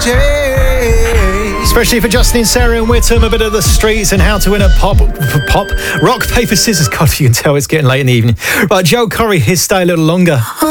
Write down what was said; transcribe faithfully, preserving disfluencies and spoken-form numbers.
Especially for Justin, Sarah and Whittam, a bit of the streets and how to win a pop, pop, rock, paper, scissors. God, you can tell it's getting late in the evening. Right, Joel Corry, his Stay a Little Longer.